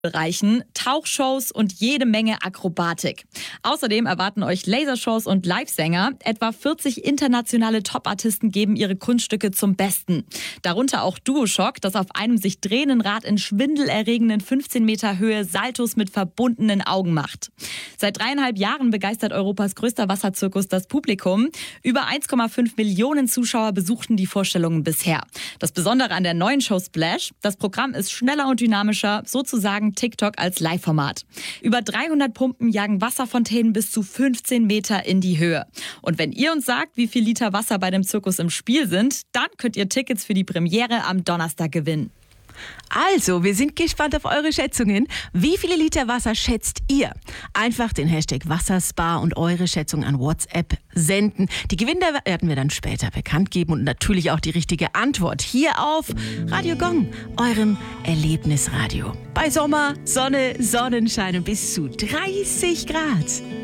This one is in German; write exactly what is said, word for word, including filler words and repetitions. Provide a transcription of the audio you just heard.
Bereichen, Tauchshows und jede Menge Akrobatik. Außerdem erwarten euch Lasershows und Livesänger. Etwa vierzig internationale Top-Artisten geben ihre Kunststücke zum Besten. Darunter auch Duoshock, das auf einem sich drehenden Rad in schwindelerregenden fünfzehn Meter Höhe Saltos mit verbundenen Augen macht. Seit dreieinhalb Jahren begeistert Europas größter Wasserzirkus das Publikum. Über eins Komma fünf Millionen Zuschauer besuchten die Vorstellungen bisher. Das Besondere an der neuen Show Splash: Das Programm ist schneller und dynamischer, sozusagen TikTok als Live-Format. Über dreihundert Pumpen jagen Wasserfontänen bis zu fünfzehn Meter in die Höhe. Und wenn ihr uns sagt, wie viel Liter Wasser bei dem Zirkus im Spiel sind, dann könnt ihr Tickets für die Premiere am Donnerstag gewinnen. Also, wir sind gespannt auf eure Schätzungen. Wie viele Liter Wasser schätzt ihr? Einfach den Hashtag Wasserspa und eure Schätzung an WhatsApp senden. Die Gewinner werden wir dann später bekannt geben und natürlich auch die richtige Antwort hier auf Radio Gong, eurem Erlebnisradio. Bei Sommer, Sonne, Sonnenschein und bis zu dreißig Grad.